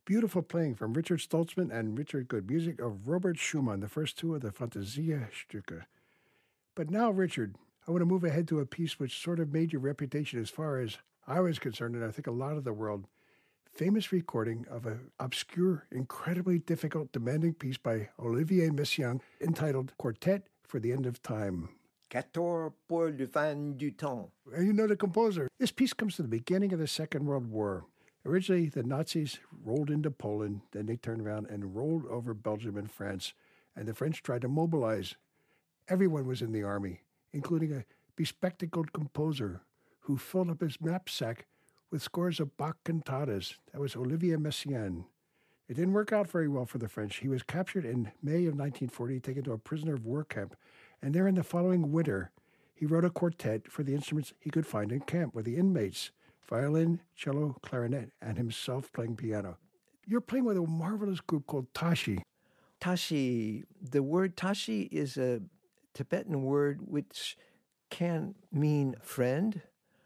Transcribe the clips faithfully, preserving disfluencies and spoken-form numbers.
Beautiful playing from Richard Stoltzman and Richard Good. Music of Robert Schumann, the first two of the Fantasia Stücke. But now, Richard, I want to move ahead to a piece which sort of made your reputation as far as I was concerned, and I think a lot of the world. Famous recording of an obscure, incredibly difficult, demanding piece by Olivier Messiaen entitled Quartet for the End of Time. Quatuor pour la fin du temps. And you know the composer. This piece comes to the beginning of the Second World War. Originally, the Nazis rolled into Poland, then they turned around and rolled over Belgium and France, and the French tried to mobilize. Everyone was in the army, including a bespectacled composer who filled up his knapsack with scores of Bach cantatas. That was Olivier Messiaen. It didn't work out very well for the French. He was captured in May of nineteen forty, taken to a prisoner of war camp, and there in the following winter, he wrote a quartet for the instruments he could find in camp with the inmates, violin, cello, clarinet, and himself playing piano. You're playing with a marvelous group called Tashi. Tashi, the word Tashi is a Tibetan word which can mean friend,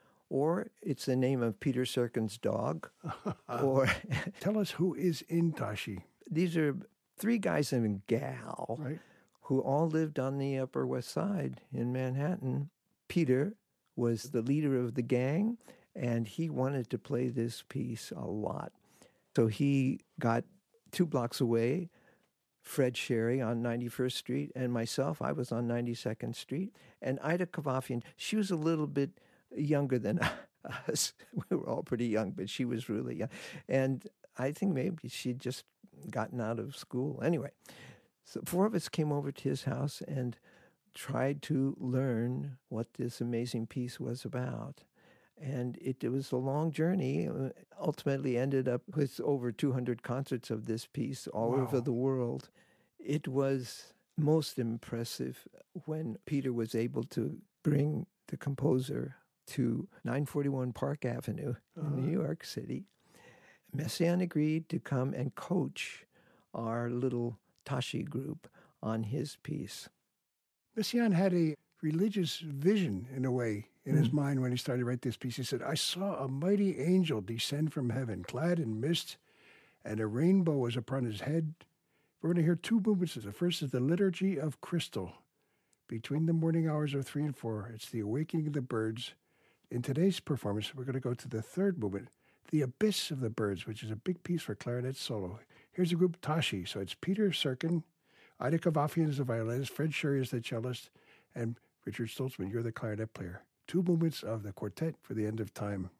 or it's the name of Peter Serkin's dog. Or Tell us who is in Tashi. These are three guys and a gal, right, who all lived on the Upper West Side in Manhattan. Peter was the leader of the gang, and he wanted to play this piece a lot. So he got two blocks away, Fred Sherry on ninety-first Street, and myself, I was on ninety-second Street. And Ida Kavafian, she was a little bit younger than us. We were all pretty young, but she was really young. And I think maybe she'd just gotten out of school. Anyway, so four of us came over to his house and tried to learn what this amazing piece was about. And it, it was a long journey. Ultimately ended up with over two hundred concerts of this piece all wow. over the world. It was most impressive when Peter was able to bring the composer to nine forty-one Park Avenue in uh-huh. New York City. Messiaen agreed to come and coach our little Tashi group on his piece. Messiaen had a religious vision, in a way, in mm. his mind when he started to write this piece. He said, I saw a mighty angel descend from heaven, clad in mist, and a rainbow was upon his head. We're going to hear two movements. The first is the Liturgy of Crystal. Between the morning hours of three and four, it's the awakening of the birds. In today's performance, we're going to go to the third movement, the Abyss of the Birds, which is a big piece for clarinet solo. Here's the group Tashi. So it's Peter Serkin, Ida Kavafian is the violinist, Fred Sherry is the cellist, and Richard Stoltzman, you're the clarinet player. Two movements of the Quartet for the End of Time.